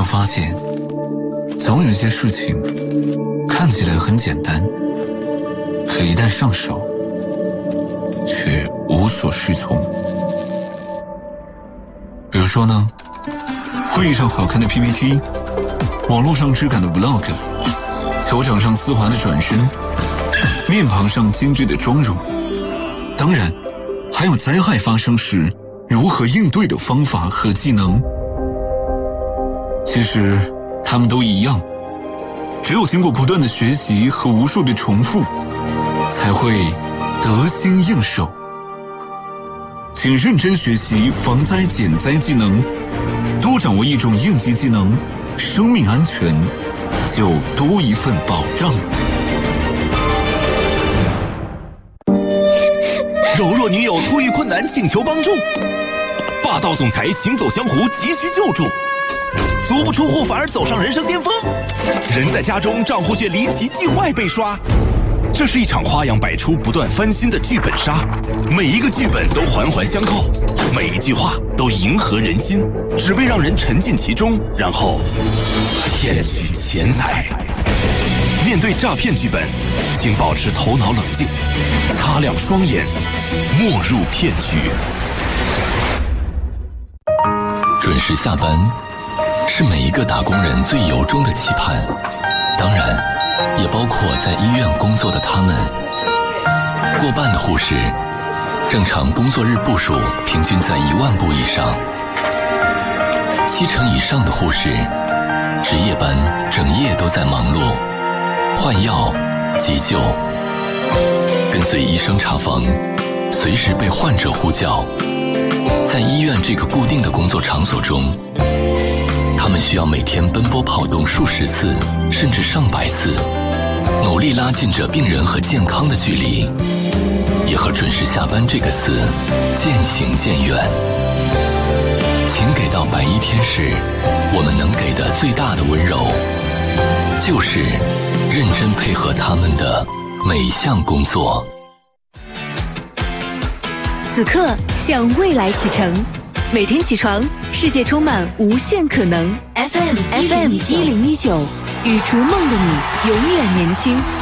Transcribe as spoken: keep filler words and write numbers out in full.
发现，总有一些事情看起来很简单，可一旦上手，却无所适从。比如说呢，会议上好看的 P P T， 网络上质感的 Vlog， 球场上丝滑的转身，面庞上精致的妆容，当然还有灾害发生时如何应对的方法和技能。其实他们都一样，只有经过不断的学习和无数的重复，才会得心应手。请认真学习防灾减灾技能，多掌握一种应急技能，生命安全就多一份保障。 柔弱女友突遇困难请求帮助，霸道总裁行走江湖急需救助，足不出户反而走上人生巅峰，人在家中账户却离奇境外被刷。这是一场花样百出不断翻新的剧本杀，每一个剧本都环环相扣，每一句话都迎合人心，只为让人沉浸其中，然后骗取钱财。面对诈骗剧本，请保持头脑冷静，擦亮双眼，莫入骗局。 准时下班是每一个打工人最由衷的期盼，当然也包括在医院工作的他们。过半的护士，正常工作日步数平均在一万步以上。七成以上的护士，值夜班整夜都在忙碌，换药、急救，跟随医生查房，随时被患者呼叫。在医院这个固定的工作场所中，他们需要每天奔波跑动数十次，甚至上百次，努力拉近着病人和健康的距离，也和准时下班这个词渐行渐远。请给到白衣天使我们能给的最大的温柔，就是认真配合他们的每项工作。 此刻向未来启程，每天起床，世界充满无限可能。F M F M 一零一九，与逐梦的你永远年轻。